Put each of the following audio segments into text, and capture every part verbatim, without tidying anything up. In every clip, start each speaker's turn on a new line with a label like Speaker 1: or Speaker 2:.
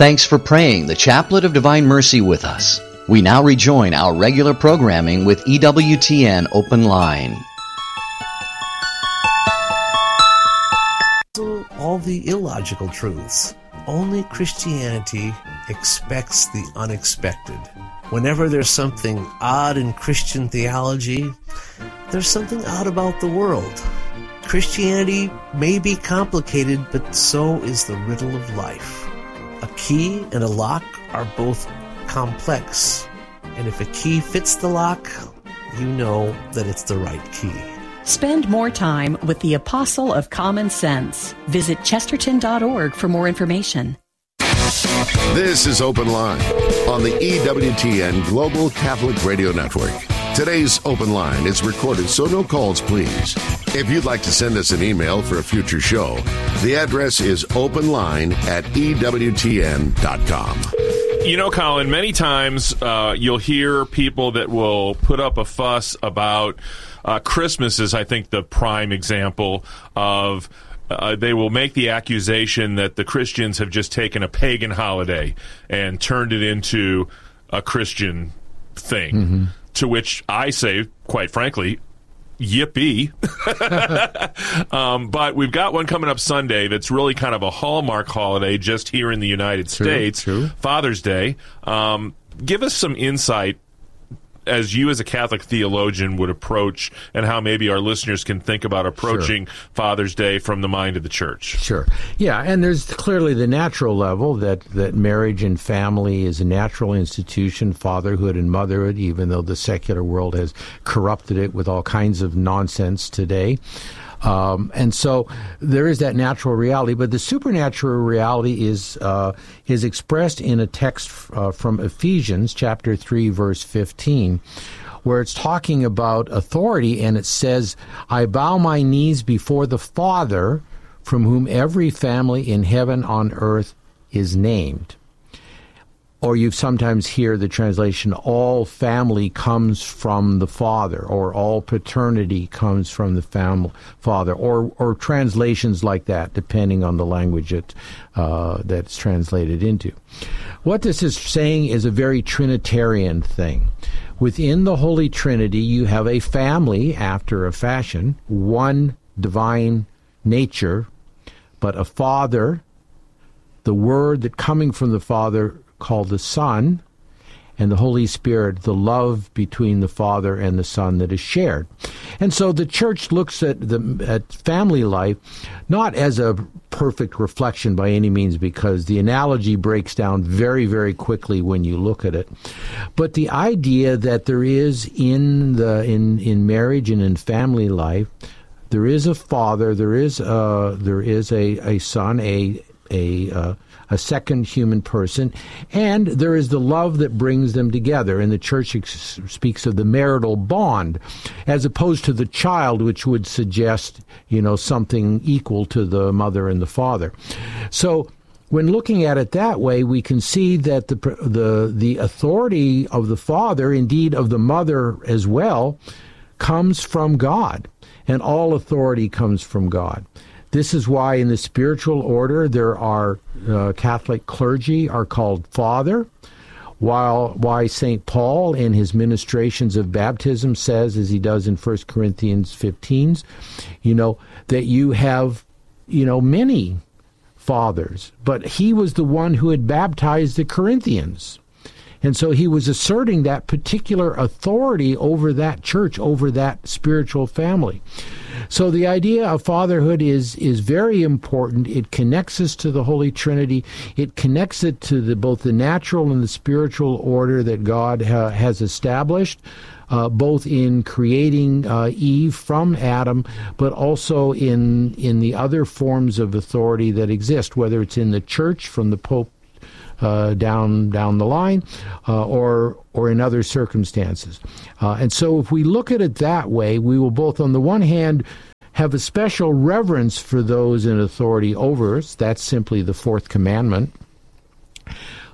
Speaker 1: Thanks for praying the Chaplet of Divine Mercy with us. We now rejoin our regular programming with E W T N Open Line.
Speaker 2: All the illogical truths. Only Christianity expects the unexpected. Whenever there's something odd in Christian theology, there's something odd about the world. Christianity may be complicated, but so is the riddle of life. A key and a lock are both complex, and if a key fits the lock, you know that it's the right key.
Speaker 3: Spend more time with the Apostle of Common Sense. Visit Chesterton dot org for more information.
Speaker 4: This is Open Line on the E W T N Global Catholic Radio Network. Today's Open Line is recorded, so no calls, please. If you'd like to send us an email for a future show, the address is openline at E W T N dot com.
Speaker 5: You know, Colin, many times uh, you'll hear people that will put up a fuss about uh, Christmas is, I think, the prime example of uh, they will make the accusation that the Christians have just taken a pagan holiday and turned it into a Christian thing, mm-hmm. to which I say, quite frankly, yippee. um, but we've got one coming up Sunday that's really kind of a hallmark holiday just here in the United true, States, true. Father's Day. Um, give us some insight as you as a Catholic theologian would approach, and how maybe our listeners can think about approaching sure. Father's Day from the mind of the Church.
Speaker 6: Sure. Yeah, and there's clearly the natural level that, that marriage and family is a natural institution, fatherhood and motherhood, even though the secular world has corrupted it with all kinds of nonsense today. Um, and so there is that natural reality, but the supernatural reality is uh, is expressed in a text uh, from Ephesians chapter three, verse fifteen, where it's talking about authority, and it says, "I bow my knees before the Father, from whom every family in heaven on earth is named." Or you sometimes hear the translation, all family comes from the Father, or all paternity comes from the fam- Father, or or translations like that, depending on the language it, uh, that's translated into. What this is saying is a very Trinitarian thing. Within the Holy Trinity, you have a family after a fashion, one divine nature, but a Father, the Word that coming from the Father called the Son, and the Holy Spirit, the love between the Father and the Son that is shared. And so the Church looks at the at family life not as a perfect reflection by any means, because the analogy breaks down very, very quickly when you look at it. But the idea that there is in the in, in marriage and in family life, there is a father, there is a, there is a, a son, a a uh, a second human person, and there is the love that brings them together. And the Church ex- speaks of the marital bond, as opposed to the child, which would suggest, you know, something equal to the mother and the father. So when looking at it that way, we can see that the the the authority of the father, indeed of the mother as well, comes from God, and all authority comes from God. This is why in the spiritual order there are uh, Catholic clergy are called father, while why Saint Paul in his ministrations of baptism says, as he does in First Corinthians fifteen, you know, that you have, you know, many fathers, but he was the one who had baptized the Corinthians. And so he was asserting that particular authority over that church, over that spiritual family. So the idea of fatherhood is is very important. It connects us to the Holy Trinity. It connects it to the, both the natural and the spiritual order that God ha, has established, uh, both in creating uh, Eve from Adam, but also in in the other forms of authority that exist, whether it's in the church from the Pope Uh, down down the line, uh, or or in other circumstances. Uh, and so if we look at it that way, we will both, on the one hand, have a special reverence for those in authority over us. That's simply the fourth commandment.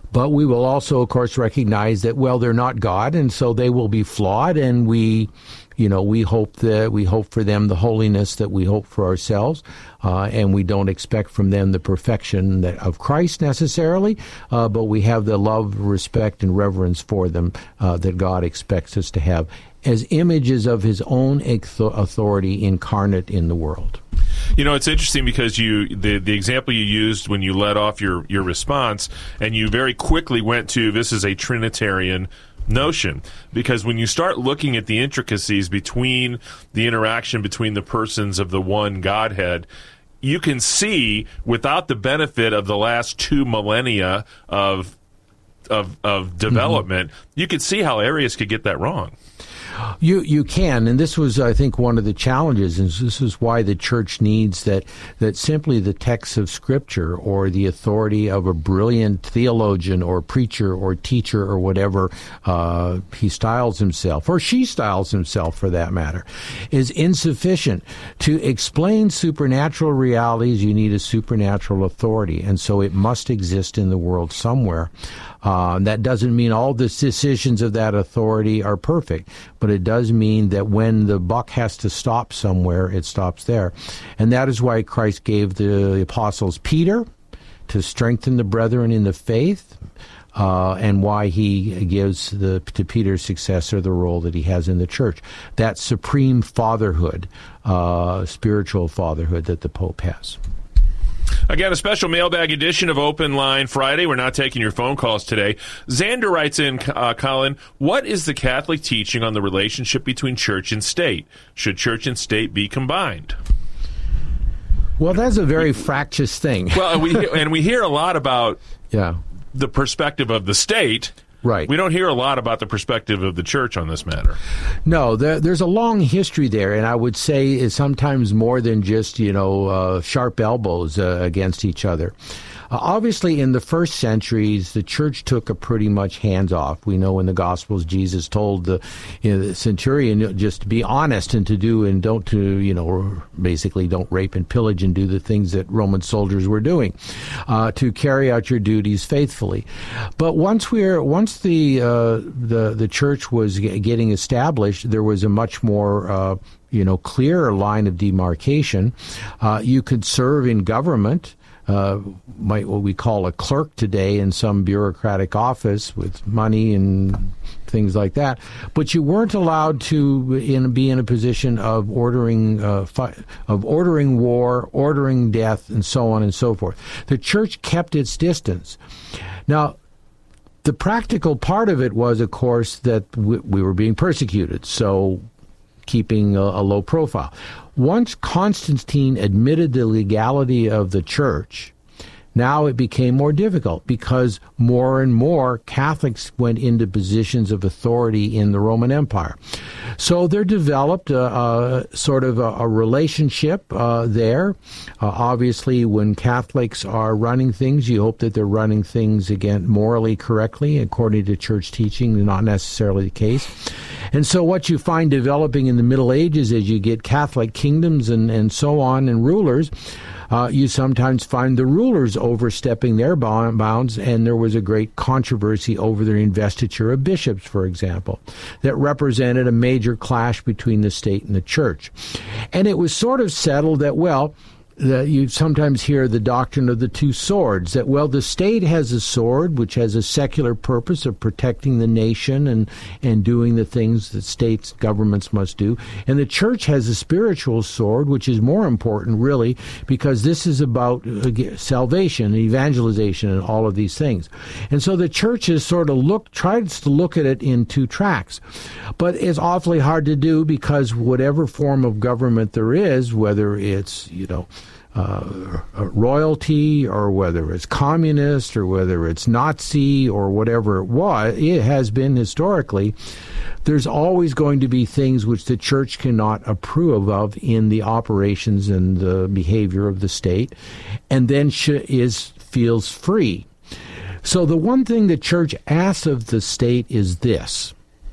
Speaker 6: But we will also, of course, recognize that, well, they're not God, and so they will be flawed, and we, you know, we hope that we hope for them the holiness that we hope for ourselves, uh, and we don't expect from them the perfection that, of Christ necessarily, uh, but we have the love, respect, and reverence for them uh, that God expects us to have as images of His own authority incarnate in the world.
Speaker 5: You know, it's interesting because you the, the example you used when you led off your, your response, and you very quickly went to, this is a Trinitarian notion, because when you start looking at the intricacies between the interaction between the persons of the one Godhead, you can see, without the benefit of the last two millennia of of, of development, mm-hmm. you could see how Arius could get that wrong.
Speaker 6: You you can, and this was, I think, one of the challenges, and this is why the church needs that, that simply the text of Scripture or the authority of a brilliant theologian or preacher or teacher or whatever uh, he styles himself, or she styles himself for that matter, is insufficient. To explain supernatural realities, you need a supernatural authority, and so it must exist in the world somewhere. Uh, that doesn't mean all the decisions of that authority are perfect, but it does mean that when the buck has to stop somewhere, it stops there. And that is why Christ gave the apostles Peter to strengthen the brethren in the faith, uh, and why he gives the, to Peter's successor the role that he has in the church. That supreme fatherhood, uh, spiritual fatherhood that the Pope has.
Speaker 5: Again, a special mailbag edition of Open Line Friday. We're not taking your phone calls today. Xander writes in, uh, Colin, what is the Catholic teaching on the relationship between church and state? Should church and state be combined?
Speaker 6: Well, that's a very fractious thing.
Speaker 5: Well, we and we hear a lot about
Speaker 6: yeah.
Speaker 5: the perspective of the state.
Speaker 6: Right.
Speaker 5: We don't hear a lot about the perspective of the church on this matter.
Speaker 6: No, there, there's a long history there, and I would say is sometimes more than just, you know, uh, sharp elbows uh, against each other. Uh, obviously, in the first centuries, the church took a pretty much hands-off. We know in the Gospels, Jesus told the, you know, the centurion just to be honest and to do and don't to, you know, basically don't rape and pillage and do the things that Roman soldiers were doing, uh, to carry out your duties faithfully. But once we're once the uh, the the church was g- getting established, there was a much more uh, you know clearer line of demarcation. Uh, you could serve in government. Uh, might what we call a clerk today in some bureaucratic office with money and things like that, but you weren't allowed to in, be in a position of ordering uh, fi- of ordering war, ordering death, and so on and so forth. The church kept its distance. Now, the practical part of it was, of course, that we, we were being persecuted, so keeping a, a low profile. Once Constantine admitted the legality of the church, now it became more difficult because more and more Catholics went into positions of authority in the Roman Empire. So there developed a, a sort of a, a relationship uh, there. Uh, obviously, when Catholics are running things, you hope that they're running things, again, morally correctly, according to church teaching, not necessarily the case. And so what you find developing in the Middle Ages as you get Catholic kingdoms and, and so on and rulers, Uh, you sometimes find the rulers overstepping their bounds, and there was a great controversy over the investiture of bishops, for example, that represented a major clash between the state and the church. And it was sort of settled that, well, that you sometimes hear the doctrine of the two swords, that, well, the state has a sword which has a secular purpose of protecting the nation and, and doing the things that states, governments must do. And the church has a spiritual sword, which is more important, really, because this is about uh, salvation and evangelization and all of these things. And so the church has sort of looked, tries to look at it in two tracks. But it's awfully hard to do because whatever form of government there is, whether it's, you know, Uh, royalty, or whether it's communist, or whether it's Nazi, or whatever it was, it has been historically, there's always going to be things which the church cannot approve of in the operations and the behavior of the state, and then sh- is feels free. So the one thing the church asks of the state is this: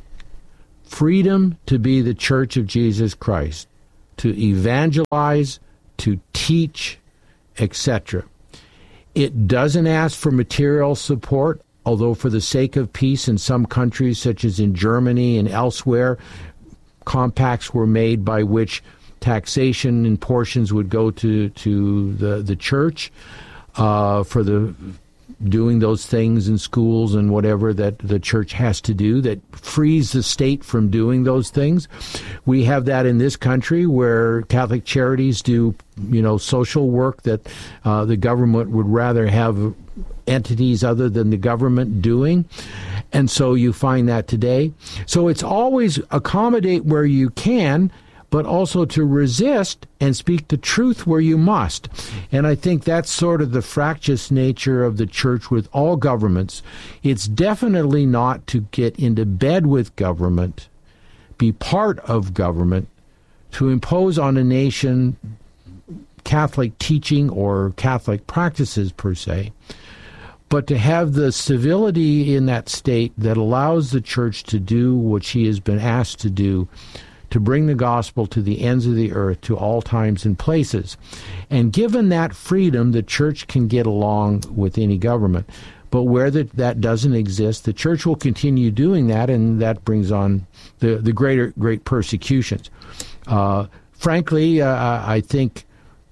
Speaker 6: freedom to be the church of Jesus Christ, to evangelize, to teach, et cetera. It doesn't ask for material support, although for the sake of peace in some countries, such as in Germany and elsewhere, compacts were made by which taxation in portions would go to, to the, the church uh, for the doing those things in schools and whatever that the church has to do that frees the state from doing those things. We have that in this country where Catholic Charities do, you know, social work that uh, the government would rather have entities other than the government doing. And so you find that today. So it's always accommodate where you can, but also to resist and speak the truth where you must. And I think that's sort of the fractious nature of the church with all governments. It's definitely not to get into bed with government, be part of government, to impose on a nation Catholic teaching or Catholic practices per se, but to have the civility in that state that allows the church to do what she has been asked to do, to bring the gospel to the ends of the earth, to all times and places. And given that freedom, the church can get along with any government. But where that, that doesn't exist, the church will continue doing that, and that brings on the, the greater great persecutions. Uh, frankly, uh, I think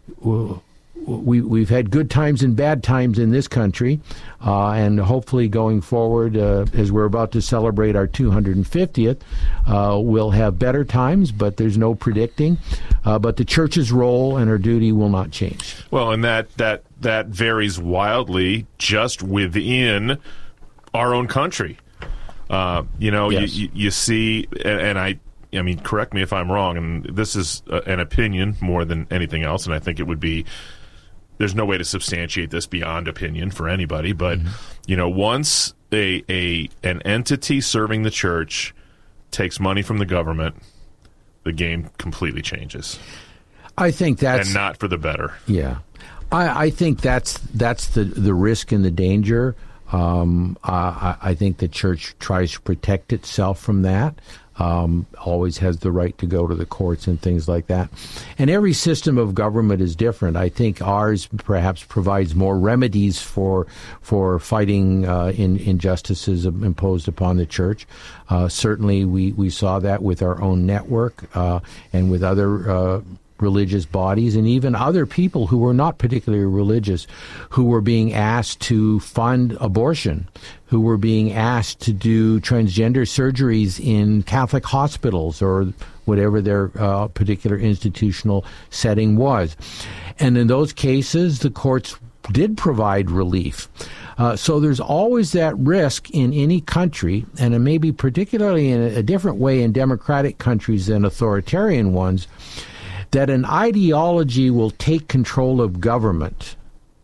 Speaker 6: we, we've had good times and bad times in this country, uh, and hopefully going forward, uh, as we're about to celebrate our two hundred fiftieth, uh, we'll have better times, but there's no predicting. Uh, but the church's role and her duty will not change.
Speaker 5: Well, and that, that, that varies wildly just within our own country. Uh, you know,
Speaker 6: yes.
Speaker 5: you, you, you see, and, and I, I mean, correct me if I'm wrong, and this is uh, an opinion more than anything else, and I think it would be, there's no way to substantiate this beyond opinion for anybody, but, mm-hmm. you know, once a, a an entity serving the church takes money from the government, the game completely changes.
Speaker 6: I think that's...
Speaker 5: And not for the better.
Speaker 6: Yeah. I, I think that's that's the, the risk and the danger. Um, I, I think the church tries to protect itself from that. Um, always has the right to go to the courts and things like that. And every system of government is different. I think ours perhaps provides more remedies for for fighting uh, in, injustices imposed upon the church. Uh, certainly we, we saw that with our own network uh, and with other uh, religious bodies and even other people who were not particularly religious, who were being asked to fund abortion, who were being asked to do transgender surgeries in Catholic hospitals or whatever their uh, particular institutional setting was. And in those cases, the courts did provide relief. Uh, so there's always that risk in any country, and it may be particularly in a, a different way in democratic countries than authoritarian ones, that an ideology will take control of government.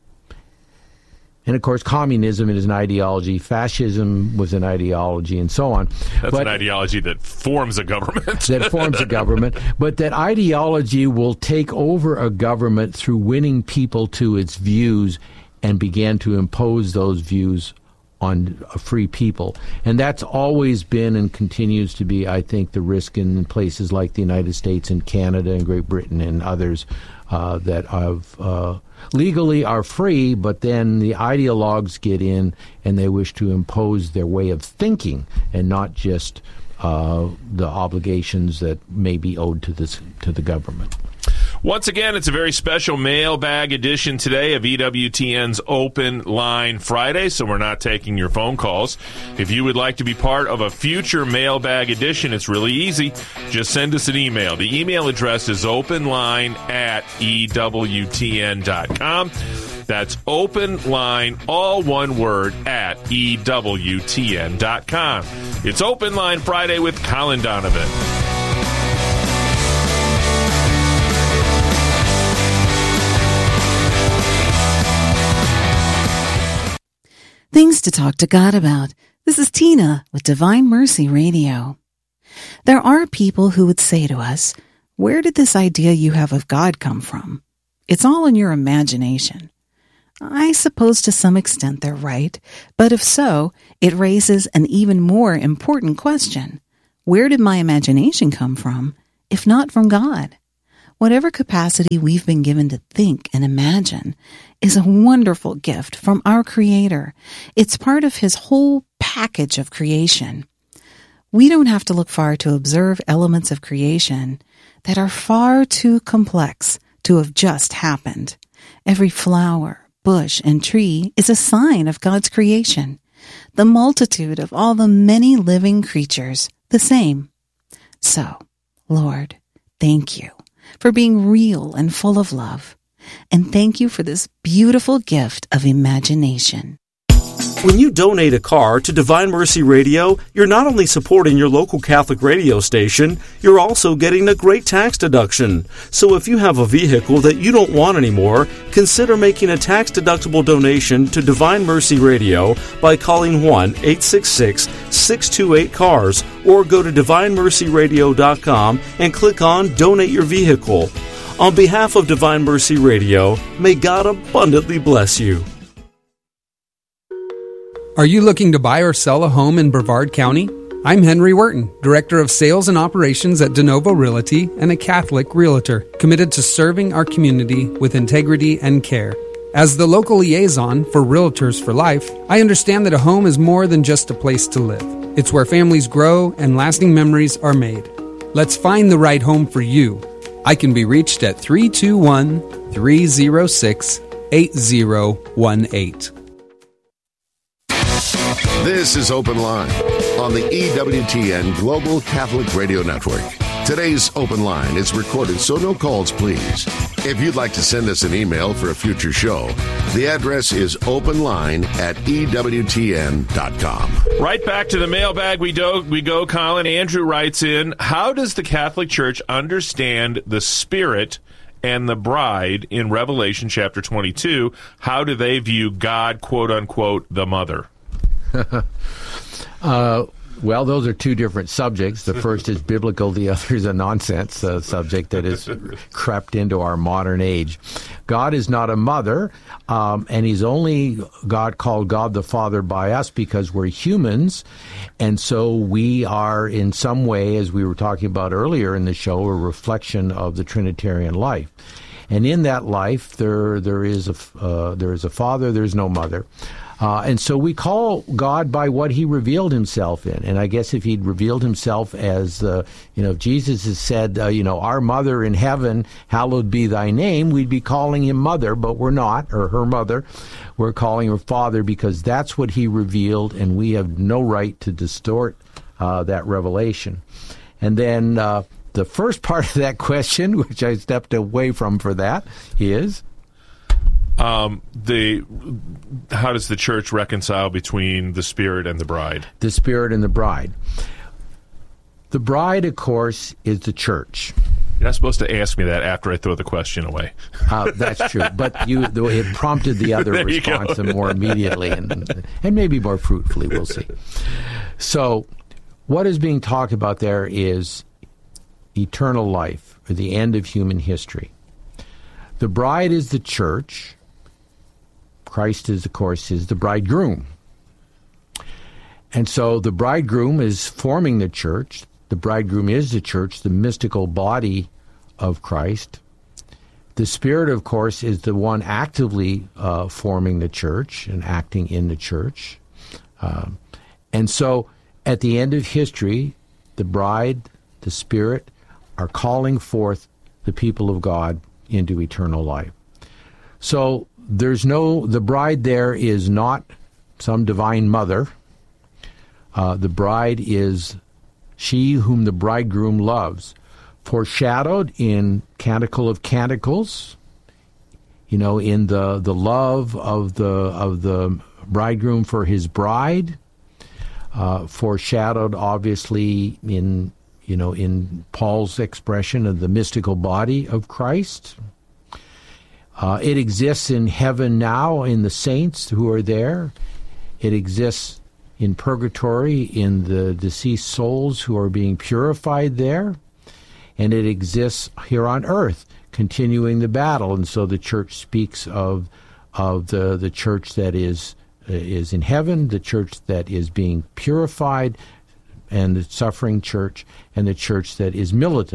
Speaker 6: And, of course, communism is an ideology, fascism was an ideology, and so on.
Speaker 5: That's
Speaker 6: but,
Speaker 5: an ideology that forms a government.
Speaker 6: that forms a government. But that ideology will take over a government through winning people to its views and begin to impose those views on free people. And that's always been and continues to be, I think, the risk in places like the United States and Canada and Great Britain and others uh, that have, uh, legally are free, but then the ideologues get in and they wish to impose their way of thinking and not just uh, the obligations that may be owed to this to the government.
Speaker 5: Once again, it's a very special mailbag edition today of E W T N's Open Line Friday, so we're not taking your phone calls. If you would like to be part of a future mailbag edition, it's really easy. Just send us an email. The email address is openline at E W T N dot com. That's openline, all one word, at E W T N dot com. It's Open Line Friday with Colin Donovan.
Speaker 7: Things to talk to God about. This is Tina with Divine Mercy Radio. There are people who would say to us, where did this idea you have of God come from? It's all in your imagination. I suppose to some extent they're right, but if so, it raises an even more important question. Where did my imagination come from, if not from God? Whatever capacity we've been given to think and imagine is a wonderful gift from our Creator. It's part of His whole package of creation. We don't have to look far to observe elements of creation that are far too complex to have just happened. Every flower, bush, and tree is a sign of God's creation. The multitude of all the many living creatures, the same. So, Lord, thank you for being real and full of love. And thank you for this beautiful gift of imagination.
Speaker 8: When you donate a car to Divine Mercy Radio, you're not only supporting your local Catholic radio station, you're also getting a great tax deduction. So if you have a vehicle that you don't want anymore, consider making a tax-deductible donation to Divine Mercy Radio by calling one eight six six, six two eight, C A R S or go to divine mercy radio dot com and click on Donate Your Vehicle. On behalf of Divine Mercy Radio, may God abundantly bless you.
Speaker 9: Are you looking to buy or sell a home in Brevard County? I'm Henry Wharton, Director of Sales and Operations at DeNovo Realty and a Catholic Realtor, committed to serving our community with integrity and care. As the local liaison for Realtors for Life, I understand that a home is more than just a place to live. It's where families grow and lasting memories are made. Let's find the right home for you. I can be reached at three two one, three zero six, eight zero one eight.
Speaker 4: This is Open Line on the E W T N Global Catholic Radio Network. Today's Open Line is recorded, so no calls, please. If you'd like to send us an email for a future show, the address is openline at E W T N dot com.
Speaker 5: Right back to the mailbag we, do, we go, Colin. Andrew writes in, how does the Catholic Church understand the Spirit and the bride in Revelation chapter twenty-two? How do they view God, quote-unquote, the mother?
Speaker 6: uh, well, those are two different subjects. The first is biblical. The other is a nonsense uh, subject that has crept into our modern age. God is not a mother, um, and He's only God called God the Father by us because we're humans, and so we are in some way, as we were talking about earlier in the show, a reflection of the Trinitarian life. And in that life, there there is a uh, there is a father. There's no mother. Uh, and so we call God by what He revealed Himself in. And I guess if He'd revealed Himself as, uh, you know, if Jesus has said, uh, you know, our mother in heaven, hallowed be thy name, we'd be calling Him mother, but we're not, or her mother. We're calling her Father because that's what He revealed, and we have no right to distort uh, that revelation. And then uh, the first part of that question, which I stepped away from for that, is...
Speaker 5: Um, the how does the church reconcile between the Spirit and the bride?
Speaker 6: The Spirit and the bride. The bride, of course, is the church.
Speaker 5: You're not supposed to ask me that after I throw the question away.
Speaker 6: Uh, that's true, but you it prompted the other response and more immediately and and maybe more fruitfully. We'll see. So, what is being talked about there is eternal life, or the end of human history. The bride is the church. Christ is, of course, is the bridegroom. And so the bridegroom is forming the church. The bridegroom is the church, the mystical body of Christ. The Spirit, of course, is the one actively uh, forming the church and acting in the church. Um, and so at the end of history, the bride, the Spirit, are calling forth the people of God into eternal life. So there's no, the bride there is not some divine mother. Uh, the bride is she whom the bridegroom loves, foreshadowed in Canticle of Canticles, you know, in the, the love of the of the bridegroom for his bride, uh, foreshadowed obviously in, you know, in Paul's expression of the mystical body of Christ. Uh, it exists in heaven now in the saints who are there. It exists in purgatory in the deceased souls who are being purified there. And it exists here on earth, continuing the battle. And so the church speaks of of the, the church that is uh, is in heaven, the church that is being purified, and the suffering church, and the church that is militant,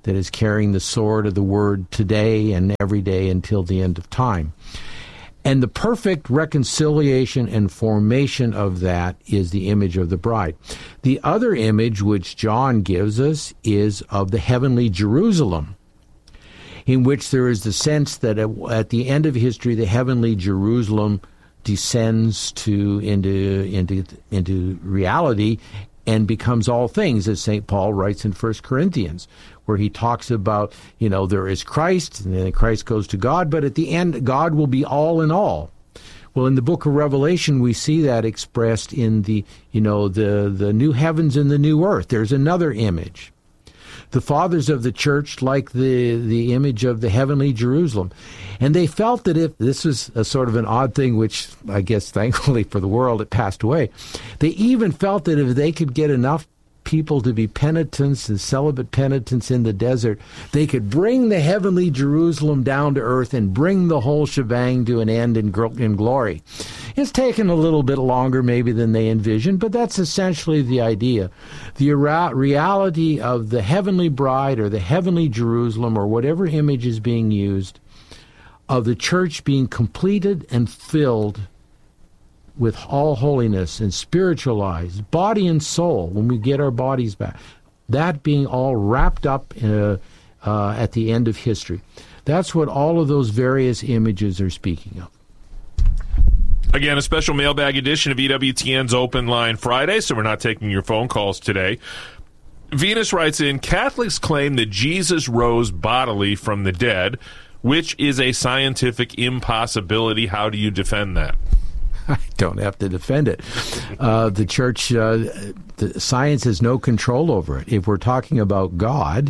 Speaker 6: that is carrying the sword of the word today and every day until the end of time. And the perfect reconciliation and formation of that is the image of the bride. The other image which John gives us is of the heavenly Jerusalem, in which there is the sense that at the end of history, the heavenly Jerusalem descends to into into into reality and becomes all things, as Saint Paul writes in First Corinthians, where he talks about, you know, there is Christ, and then Christ goes to God, but at the end, God will be all in all. Well, in the book of Revelation, we see that expressed in the, you know, the, the new heavens and the new earth. There's another image. The fathers of the church like the, the image of the heavenly Jerusalem. And they felt that if, this was a sort of an odd thing, which I guess thankfully for the world it passed away, they even felt that if they could get enough people to be penitents and celibate penitents in the desert, they could bring the heavenly Jerusalem down to earth and bring the whole shebang to an end in, in glory. It's taken a little bit longer maybe than they envisioned, but that's essentially the idea. The reality of the heavenly bride or the heavenly Jerusalem or whatever image is being used, of the church being completed and filled with all holiness and spiritualized, body and soul, when we get our bodies back. That being all wrapped up in a, uh, at the end of history. That's what all of those various images are speaking of.
Speaker 5: Again, a special mailbag edition of E W T N's Open Line Friday, so we're not taking your phone calls today. Venus writes in, Catholics claim that Jesus rose bodily from the dead, which is a scientific impossibility. How do you defend that?
Speaker 6: I don't have to defend it. Uh, the church, uh, the science has no control over it. If we're talking about God,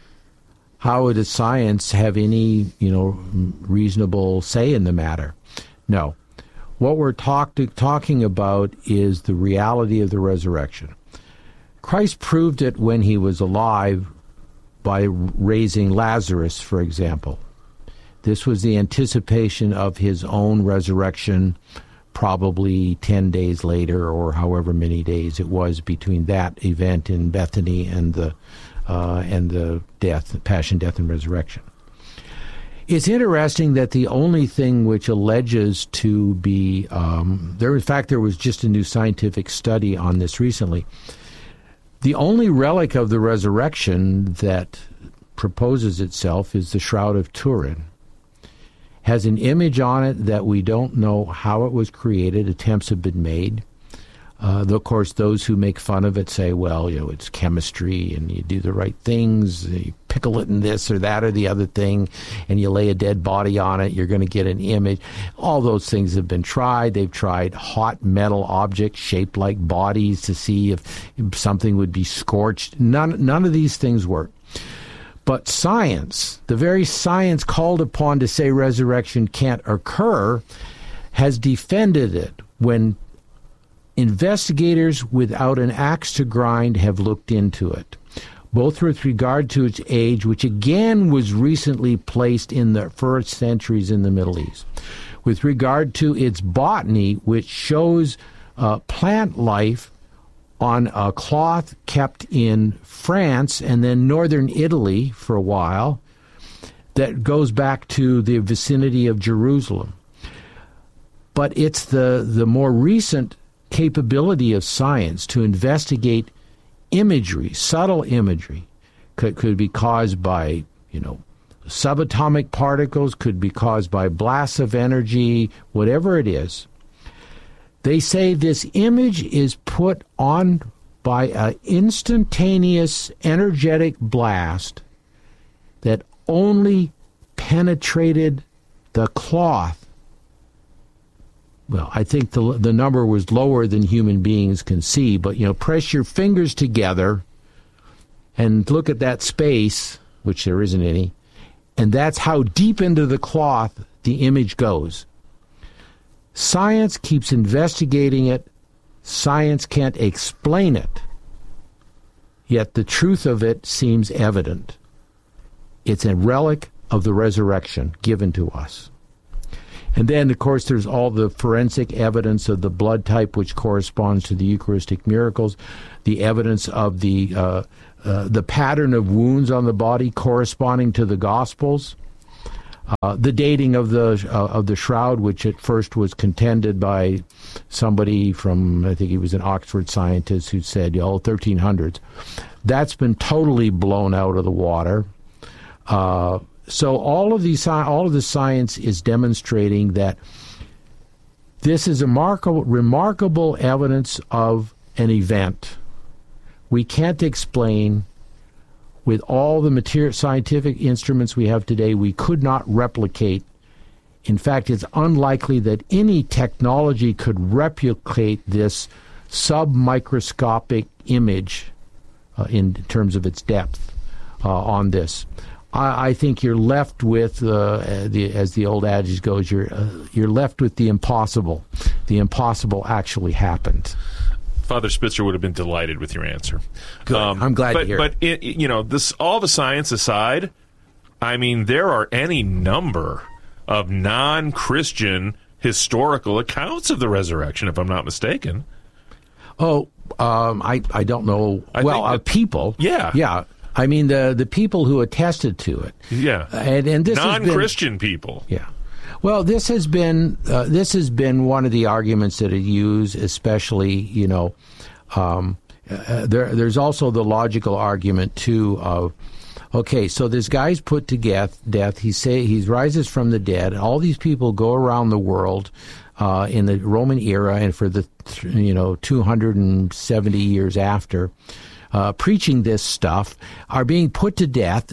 Speaker 6: how does science have any, you know, reasonable say in the matter? No. What we're talk to, talking about is the reality of the resurrection. Christ proved it when he was alive by raising Lazarus, for example. This was the anticipation of his own resurrection, probably ten days later or however many days it was between that event in Bethany and the uh, and the death, passion, death, and resurrection. It's interesting that the only thing which alleges to be um, there, in fact, there was just a new scientific study on this recently. The only relic of the resurrection that proposes itself is the Shroud of Turin. Has an image on it that we don't know how it was created. Attempts have been made. Uh, of course, those who make fun of it say, well, you know, it's chemistry and you do the right things. You pickle it in this or that or the other thing, and you lay a dead body on it, you're going to get an image. All those things have been tried. They've tried hot metal objects shaped like bodies to see if something would be scorched. None, none of these things work. But science, the very science called upon to say resurrection can't occur, has defended it when investigators without an axe to grind have looked into it, both with regard to its age, which again was recently placed in the first centuries in the Middle East, with regard to its botany, which shows uh, plant life on a cloth kept in France and then northern Italy for a while that goes back to the vicinity of Jerusalem. But it's the, the more recent capability of science to investigate imagery, subtle imagery, could, could be caused by, you know, subatomic particles, could be caused by blasts of energy, whatever it is. They say this image is put on by an instantaneous energetic blast that only penetrated the cloth. Well, I think the the number was lower than human beings can see, but, you know, press your fingers together and look at that space, which there isn't any, and that's how deep into the cloth the image goes. Science keeps investigating it. Science can't explain it. Yet the truth of it seems evident. It's a relic of the resurrection given to us. And then, of course, there's all the forensic evidence of the blood type, which corresponds to the Eucharistic miracles, the evidence of the uh, uh, the pattern of wounds on the body corresponding to the Gospels. Uh, the dating of the uh, of the shroud, which at first was contended by somebody from, I think he was an Oxford scientist who said, oh, thirteen hundreds. That's been totally blown out of the water. Uh, so all of these, all of the science is demonstrating that this is a remarkable, remarkable evidence of an event. We can't explain. With all the material, scientific instruments we have today, we could not replicate. In fact, it's unlikely that any technology could replicate this submicroscopic image uh, in terms of its depth uh, on this. I, I think you're left with, uh, the, as the old adage goes, you're, uh, you're left with the impossible. The impossible actually happened.
Speaker 5: Father Spitzer would have been delighted with your answer.
Speaker 6: Good. Um, I'm glad
Speaker 5: but,
Speaker 6: to hear
Speaker 5: but
Speaker 6: it.
Speaker 5: But, you know, this, all the science aside, I mean, there are any number of non-Christian historical accounts of the resurrection, if I'm not mistaken.
Speaker 6: Oh, um, I, I don't know.
Speaker 5: I
Speaker 6: well,
Speaker 5: that,
Speaker 6: uh, people.
Speaker 5: Yeah.
Speaker 6: Yeah. I mean, the the people who attested to it.
Speaker 5: Yeah.
Speaker 6: And, and this
Speaker 5: non-Christian
Speaker 6: been,
Speaker 5: people.
Speaker 6: Yeah. Well, this has been uh, this has been one of the arguments that it used, especially, you know, um, uh, there. There's also the logical argument too of, okay, so this guy's put to death. Death. He say he rises from the dead. All these people go around the world uh, in the Roman era and for the you know two hundred seventy years after, uh, preaching this stuff, are being put to death,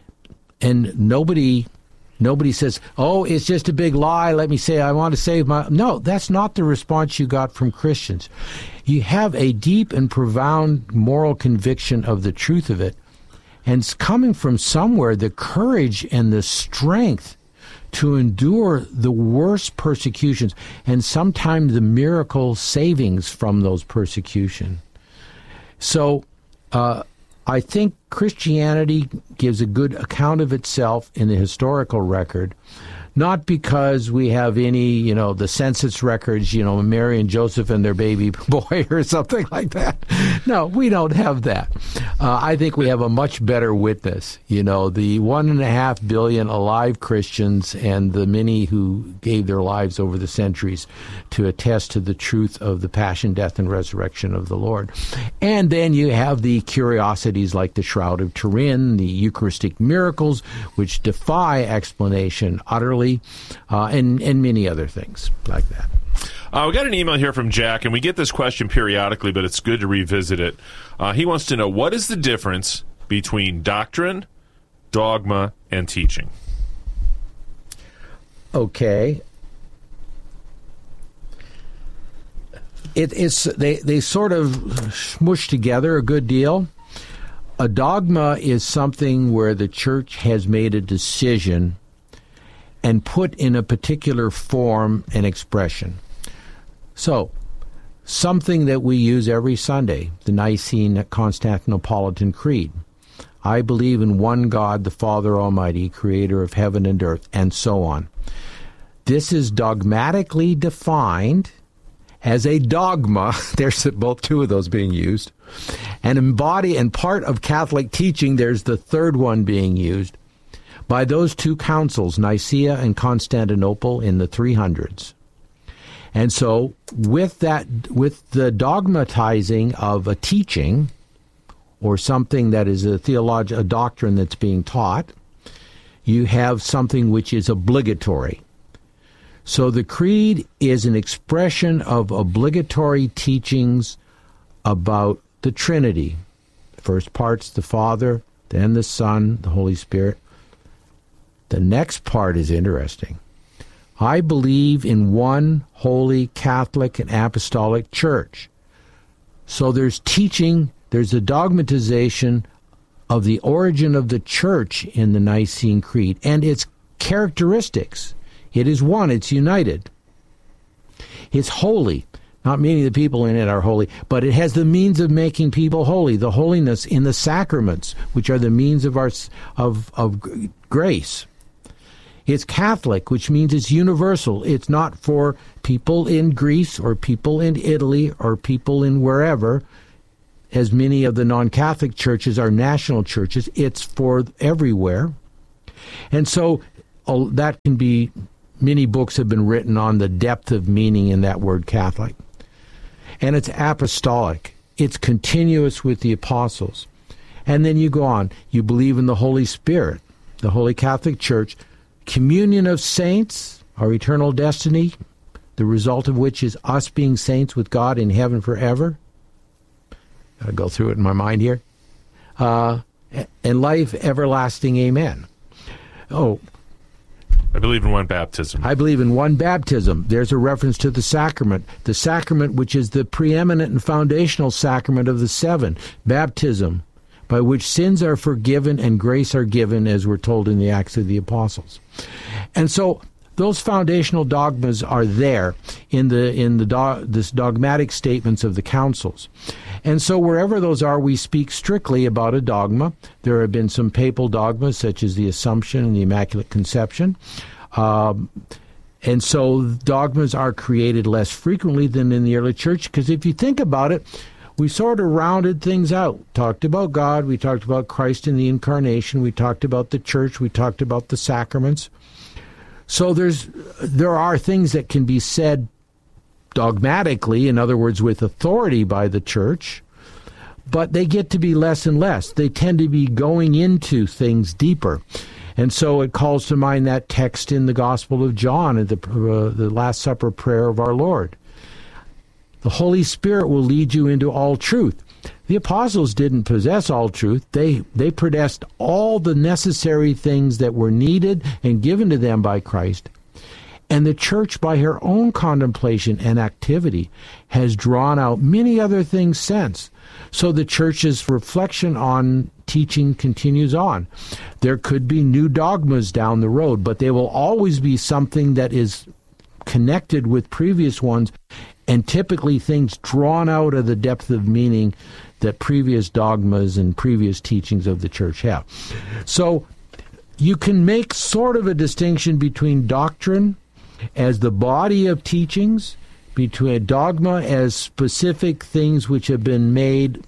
Speaker 6: and nobody. Nobody says, oh, it's just a big lie. Let me say I want to save my... No, that's not the response you got from Christians. You have a deep and profound moral conviction of the truth of it. And it's coming from somewhere, the courage and the strength to endure the worst persecutions and sometimes the miracle savings from those persecutions. So... Uh, I think Christianity gives a good account of itself in the historical record, not because we have any, you know, the census records, you know, Mary and Joseph and their baby boy or something like that. No, we don't have that. Uh, I think we have a much better witness, you know, the one and a half billion alive Christians and the many who gave their lives over the centuries to attest to the truth of the passion, death, and resurrection of the Lord. And then you have the curiosities like the Shroud of Turin, the Eucharistic miracles, which defy explanation utterly. Uh, and, and many other things like that.
Speaker 5: Uh, we got an email here from Jack, and we get this question periodically, but it's good to revisit it. Uh, he wants to know, what is the difference between doctrine, dogma, and teaching?
Speaker 6: Okay. It, it's they, they sort of smush together a good deal. A dogma is something where the church has made a decision and put in a particular form and expression. So, something that we use every Sunday, the Nicene Constantinopolitan Creed. I believe in one God, the Father Almighty, creator of heaven and earth, and so on. This is dogmatically defined as a dogma. There's both two of those being used. And embody and part of Catholic teaching, there's the third one being used by those two councils, Nicaea and Constantinople, in the three hundreds. And so with that, with the dogmatizing of a teaching or something that is a theology, a doctrine that's being taught, you have something which is obligatory. So the creed is an expression of obligatory teachings about the Trinity. First part's the Father, then the Son, the Holy Spirit. The next part is interesting. I believe in one holy Catholic and Apostolic Church. So there's teaching, there's a dogmatization of the origin of the Church in the Nicene Creed and its characteristics. It is one, it's united. It's holy. Not meaning the people in it are holy, but it has the means of making people holy, the holiness in the sacraments, which are the means of our of of grace. It's Catholic, which means it's universal. It's not for people in Greece or people in Italy or people in wherever. as many of the non-Catholic churches are national churches. It's for everywhere. And so uh, that can be, many books have been written on the depth of meaning in that word Catholic. And it's apostolic. It's continuous with the apostles. And then you go on. You believe in the Holy Spirit, the Holy Catholic Church, communion of saints, our eternal destiny, the result of which is us being saints with God in heaven forever. Got to go through it in my mind here. Uh, and life everlasting, amen. Oh,
Speaker 5: I believe in one baptism.
Speaker 6: I believe in one baptism. There's a reference to the sacrament. The sacrament which is the preeminent and foundational sacrament of the seven. Baptism, by which sins are forgiven and grace are given, as we're told in the Acts of the Apostles. And so those foundational dogmas are there in the in the do, this dogmatic statements of the councils. And so wherever those are, we speak strictly about a dogma. There have been some papal dogmas, such as the Assumption and the Immaculate Conception. Um, and so dogmas are created less frequently than in the early church, because if you think about it, we sort of rounded things out. Talked about God, we talked about Christ in the Incarnation, we talked about the church, we talked about the sacraments. So there's there are things that can be said dogmatically, in other words, with authority by the church, but they get to be less and less. They tend to be going into things deeper. And so it calls to mind that text in the Gospel of John, at the, uh, the Last Supper prayer of our Lord. The Holy Spirit will lead you into all truth. The apostles didn't possess all truth. They they possessed all the necessary things that were needed and given to them by Christ. And the church, by her own contemplation and activity, has drawn out many other things since. So the church's reflection on teaching continues on. There could be new dogmas down the road, but they will always be something that is connected with previous ones, and typically things drawn out of the depth of meaning that previous dogmas and previous teachings of the church have. So you can make sort of a distinction between doctrine as the body of teachings, between a dogma as specific things which have been made,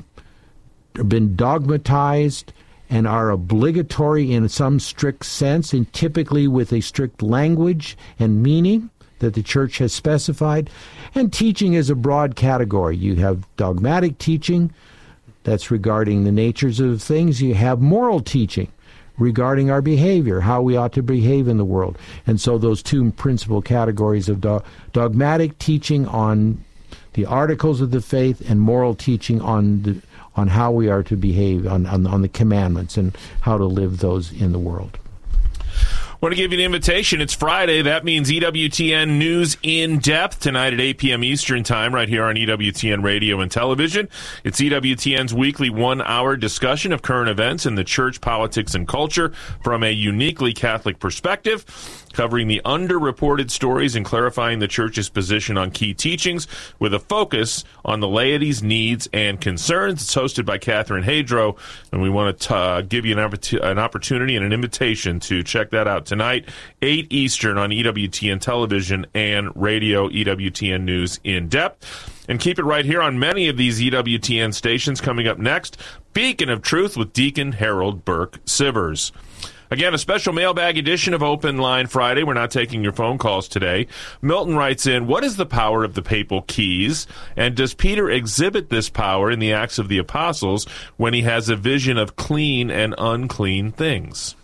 Speaker 6: been dogmatized, and are obligatory in some strict sense, and typically with a strict language and meaning that the church has specified. And teaching is a broad category. You have dogmatic teaching, that's regarding the natures of things. You have moral teaching, regarding our behavior, how we ought to behave in the world. And so those two principal categories of do- dogmatic teaching on the articles of the faith and moral teaching on the, on how we are to behave, on, on, on the commandments and how to live those in the world.
Speaker 5: I want to give you an invitation. It's Friday. That means E W T N News in Depth tonight at eight p.m. Eastern Time right here on E W T N Radio and Television. It's E W T N's weekly one-hour discussion of current events in the church, politics, and culture from a uniquely Catholic perspective, covering the underreported stories and clarifying the church's position on key teachings with a focus on the laity's needs and concerns. It's hosted by Catherine Hadro, and we want to uh, give you an, oppor- an opportunity and an invitation to check that out tonight, eight Eastern on E W T N Television and Radio, E W T N News in Depth. And keep it right here on many of these E W T N stations. Coming up next, Beacon of Truth with Deacon Harold Burke Sivers. Again, a special mailbag edition of Open Line Friday. We're not taking your phone calls today. Milton writes in, what is the power of the papal keys? And does Peter exhibit this power in the Acts of the Apostles when he has a vision of clean and unclean things?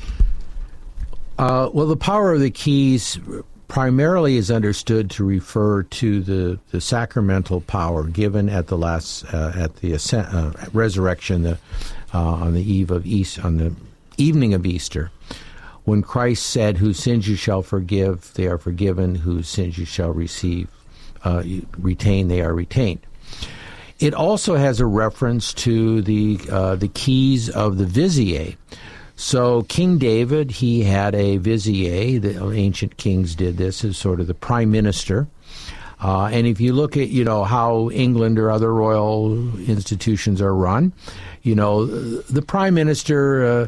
Speaker 6: Uh, well, the power of the keys primarily is understood to refer to the, the sacramental power given at the last uh, at the ascent, uh, resurrection the, uh, on the eve of East on the evening of Easter, when Christ said, "Whose sins you shall forgive, they are forgiven; whose sins you shall receive, uh, retain, they are retained." It also has a reference to the uh, the keys of the vizier. So King David, he had a vizier. The ancient kings did this as sort of the prime minister. Uh, and if you look at, you know, how England or other royal institutions are run, you know, the prime minister uh,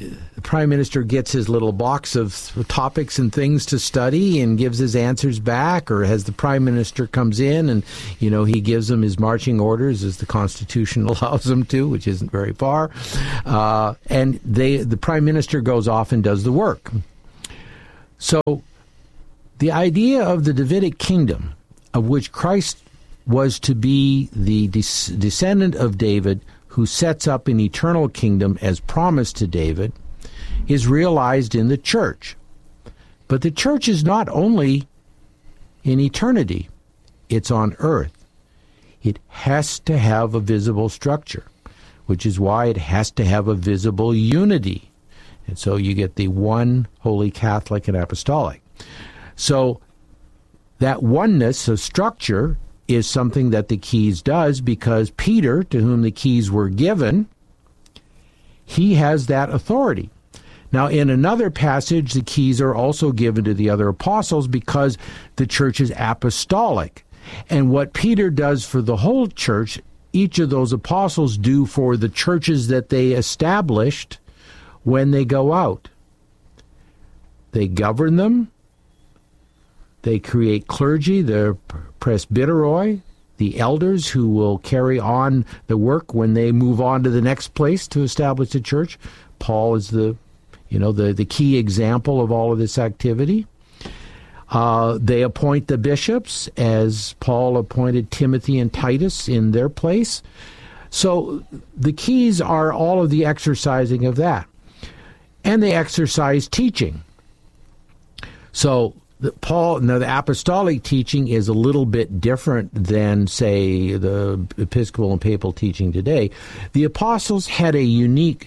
Speaker 6: the prime minister gets his little box of topics and things to study and gives his answers back, or has the prime minister comes in and, you know, he gives them his marching orders as the Constitution allows him to, which isn't very far, uh, and they the prime minister goes off and does the work. So the idea of the Davidic kingdom, of which Christ was to be the des- descendant of David, who sets up an eternal kingdom as promised to David, is realized in the church. But the church is not only in eternity, it's on earth. It has to have a visible structure, which is why it has to have a visible unity. And so you get the one holy Catholic and apostolic. So that oneness of structure is something that the keys does, because Peter, to whom the keys were given, he has that authority. Now, in another passage, the keys are also given to the other apostles because the church is apostolic. And what Peter does for the whole church, each of those apostles do for the churches that they established when they go out. They govern them. They create clergy, the presbyteroi, the elders who will carry on the work when they move on to the next place to establish the church. Paul is the, you know, the, the key example of all of this activity. Uh, they appoint the bishops, as Paul appointed Timothy and Titus in their place. So the keys are all of the exercising of that. And they exercise teaching. So The Paul, now the apostolic teaching is a little bit different than, say, the Episcopal and Papal teaching today. The apostles had a unique,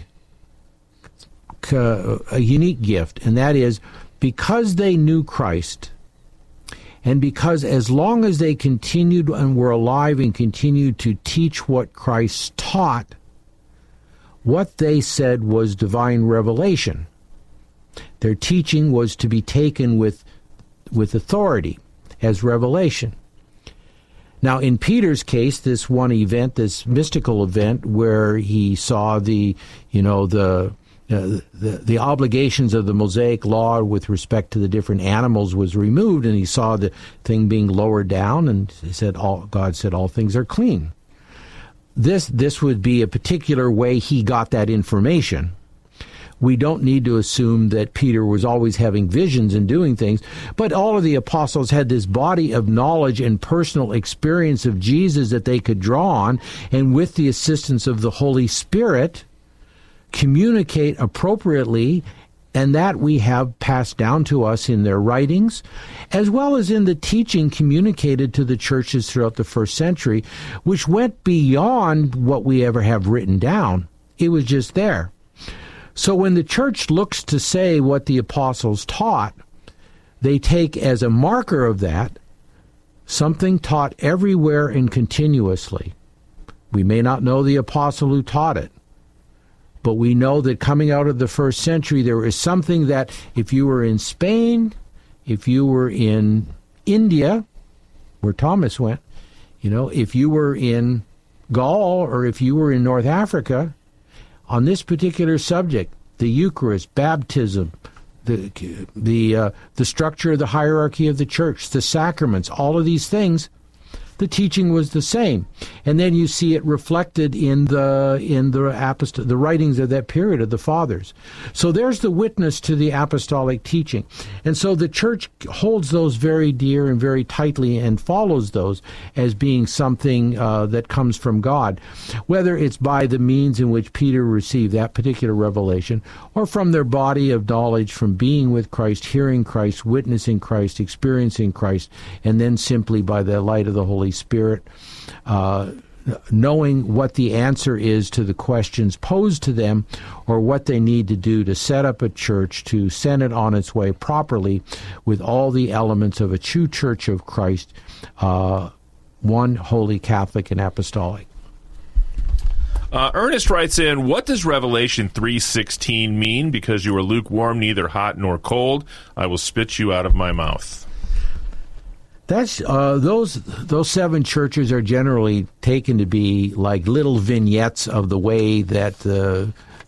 Speaker 6: uh, a unique gift, and that is because they knew Christ, and because as long as they continued and were alive and continued to teach what Christ taught, what they said was divine revelation. Their teaching was to be taken with with authority as revelation. Now, in Peter's case, this one event, this mystical event where he saw the, you know, the uh, the, the obligations of the Mosaic law with respect to the different animals was removed, and he saw the thing being lowered down, and he said, all, God said, all things are clean. This this would be a particular way he got that information. We don't need to assume that Peter was always having visions and doing things, but all of the apostles had this body of knowledge and personal experience of Jesus that they could draw on, and with the assistance of the Holy Spirit, communicate appropriately, and that we have passed down to us in their writings, as well as in the teaching communicated to the churches throughout the first century, which went beyond what we ever have written down. It was just there. So when the church looks to say what the apostles taught, they take as a marker of that something taught everywhere and continuously. We may not know the apostle who taught it, but we know that coming out of the first century, there is something that if you were in Spain, if you were in India, where Thomas went, you know, if you were in Gaul or if you were in North Africa, on this particular subject, the Eucharist, baptism, the the uh, the structure of the hierarchy of the church, the sacraments, all of these things, the teaching was the same. And then you see it reflected in the in the apost- the writings of that period of the fathers. So there's the witness to the apostolic teaching. And so the church holds those very dear and very tightly and follows those as being something uh, that comes from God, whether it's by the means in which Peter received that particular revelation or from their body of knowledge from being with Christ, hearing Christ, witnessing Christ, experiencing Christ, and then simply by the light of the Holy Spirit, uh, knowing what the answer is to the questions posed to them or what they need to do to set up a church, to send it on its way properly with all the elements of a true church of Christ, uh, one holy, Catholic, and apostolic.
Speaker 5: Uh, Ernest writes in, what does Revelation three sixteen mean? Because you are lukewarm, neither hot nor cold, I will spit you out of my mouth.
Speaker 6: That's uh, those those seven churches are generally taken to be like little vignettes of the way that the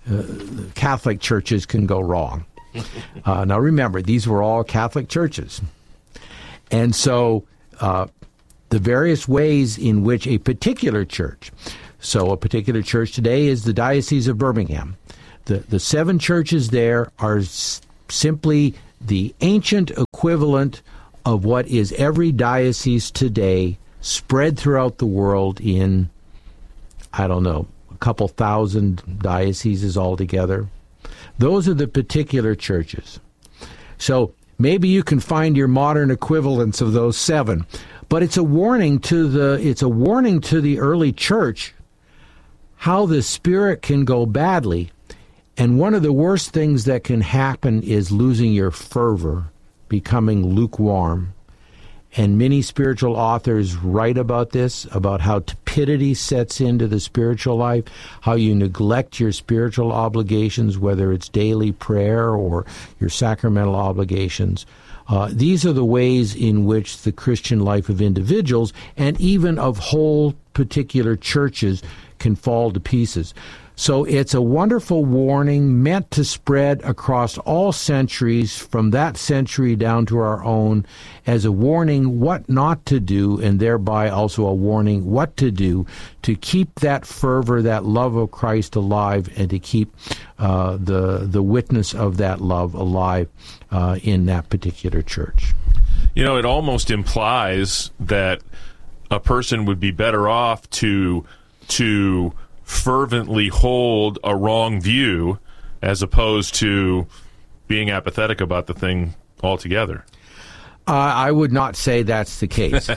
Speaker 6: uh, Catholic churches can go wrong. Uh, now remember, these were all Catholic churches. And so uh, the various ways in which a particular church, so a particular church today is the Diocese of Birmingham. The, the seven churches there are s- simply the ancient equivalent of what is every diocese today spread throughout the world in, I don't know, a couple thousand dioceses altogether. Those are the particular churches. So maybe you can find your modern equivalents of those seven, but it's a warning to the it's a warning to the early church how the Spirit can go badly. And one of the worst things that can happen is losing your fervor, becoming lukewarm. And many spiritual authors write about this, about how tepidity sets into the spiritual life, how you neglect your spiritual obligations, whether it's daily prayer or your sacramental obligations. Uh, these are the ways in which the Christian life of individuals and even of whole particular churches can fall to pieces. So it's a wonderful warning meant to spread across all centuries, from that century down to our own, as a warning what not to do, and thereby also a warning what to do to keep that fervor, that love of Christ alive, and to keep uh, the the witness of that love alive uh, in that particular church.
Speaker 5: You know, it almost implies that a person would be better off to to fervently hold a wrong view as opposed to being apathetic about the thing altogether.
Speaker 6: Uh, I would not say that's the case.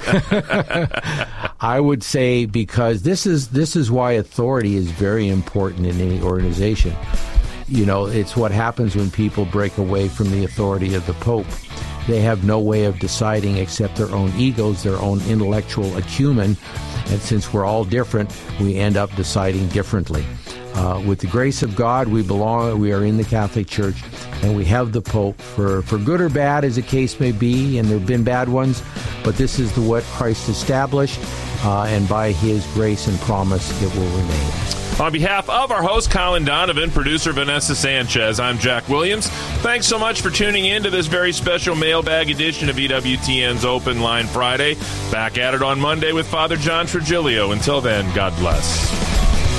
Speaker 6: I would say, because this is this is why authority is very important in any organization. You know, it's what happens when people break away from the authority of the Pope. They have no way of deciding except their own egos, their own intellectual acumen. And since we're all different, we end up deciding differently. Uh, with the grace of God, we belong. We are in the Catholic Church, and we have the Pope for, for good or bad, as the case may be, and there have been bad ones, but this is the what Christ established, uh, and by His grace and promise, it will remain.
Speaker 5: On behalf of our host, Colin Donovan, producer Vanessa Sanchez, I'm Jack Williams. Thanks so much for tuning in to this very special mailbag edition of E W T N's Open Line Friday. Back at it on Monday with Father John Trigilio. Until then, God bless.